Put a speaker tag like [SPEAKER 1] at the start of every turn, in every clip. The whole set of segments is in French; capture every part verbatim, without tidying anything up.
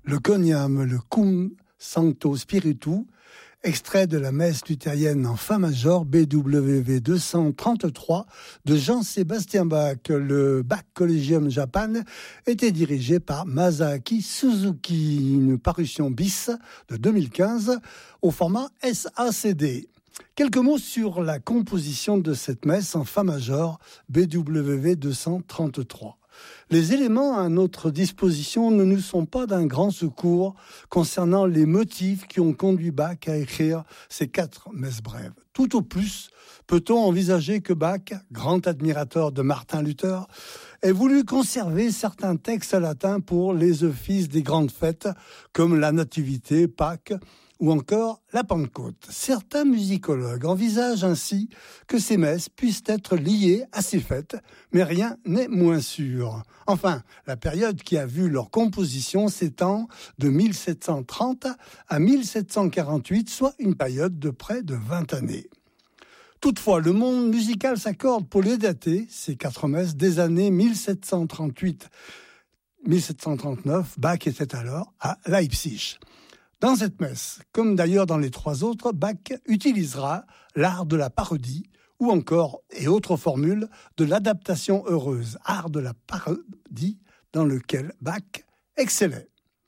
[SPEAKER 1] Le Coniam, le Cum Sancto Spiritu, extrait de la messe luthérienne en fa majeur B W V deux cent trente-trois de Jean-Sébastien Bach. Le Bach Collegium Japan était dirigé par Masaaki Suzuki, une parution bis de deux mille quinze au format S A C D. Quelques mots sur la composition de cette messe en fa majeur B W V deux cent trente-trois. Les éléments à notre disposition ne nous sont pas d'un grand secours concernant les motifs qui ont conduit Bach à écrire ces quatre messes brèves. Tout au plus, peut-on envisager que Bach, grand admirateur de Martin Luther, ait voulu conserver certains textes latins pour les offices des grandes fêtes, comme la Nativité, Pâques, ou encore la Pentecôte. Certains musicologues envisagent ainsi que ces messes puissent être liées à ces fêtes, mais rien n'est moins sûr. Enfin, la période qui a vu leur composition s'étend de mille sept cent trente à mille sept cent quarante-huit, soit une période de près de vingt années. Toutefois, le monde musical s'accorde pour les dater, ces quatre messes, des années mille sept cent trente-huit à mille sept cent trente-neuf. Bach était alors à Leipzig. Dans cette messe, comme d'ailleurs dans les trois autres, Bach utilisera l'art de la parodie ou encore, et autres formules, de l'adaptation heureuse, art de la parodie dans lequel Bach excellait.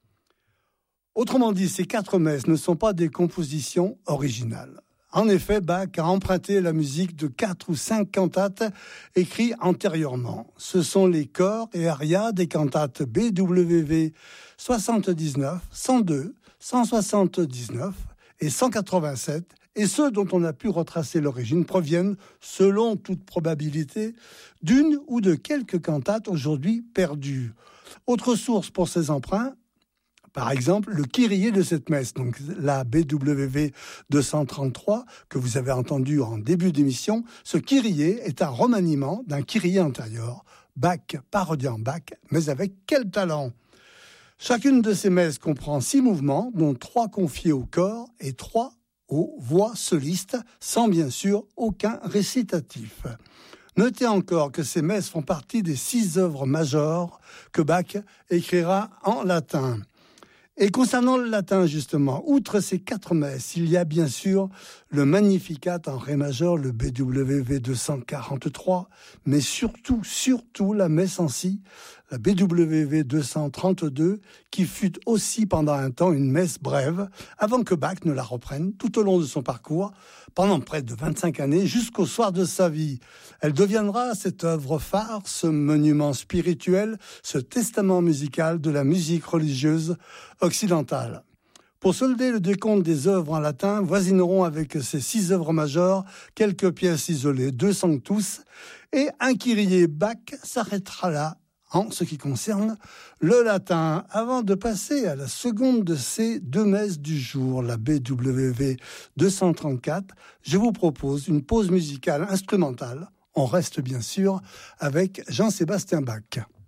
[SPEAKER 1] Autrement dit, ces quatre messes ne sont pas des compositions originales. En effet, Bach a emprunté la musique de quatre ou cinq cantates écrites antérieurement. Ce sont les chœurs et arias des cantates B W V soixante-dix-neuf, cent deux, cent soixante-dix-neuf et cent quatre-vingt-sept, et ceux dont on a pu retracer l'origine proviennent, selon toute probabilité, d'une ou de quelques cantates aujourd'hui perdues. Autre source pour ces emprunts, par exemple, le Kyrie de cette messe, donc la B W V deux cent trente-trois, que vous avez entendu en début d'émission, ce Kyrie est un remaniement d'un Kyrie antérieur, Bach parodiant Bach, mais avec quel talent! Chacune de ces messes comprend six mouvements, dont trois confiés au corps et trois aux voix solistes, sans bien sûr aucun récitatif. Notez encore que ces messes font partie des six œuvres majeures que Bach écrira en latin. Et concernant le latin, justement, outre ces quatre messes, il y a bien sûr le Magnificat en ré majeur, le B W V deux cent quarante-trois, mais surtout, surtout la messe en si, la B W V deux cent trente-deux, qui fut aussi pendant un temps une messe brève, avant que Bach ne la reprenne tout au long de son parcours, pendant près de vingt-cinq années, jusqu'au soir de sa vie. Elle deviendra cette œuvre phare, ce monument spirituel, ce testament musical de la musique religieuse occidentale. Pour solder le décompte des œuvres en latin, voisineront avec ces six œuvres majeures quelques pièces isolées, deux sanctus, et un Kyrie. Bach s'arrêtera là en ce qui concerne le latin, avant de passer à la seconde de ces deux messes du jour, la B W V deux cent trente-quatre. Je vous propose une pause musicale instrumentale. On reste bien sûr avec Jean-Sébastien Bach.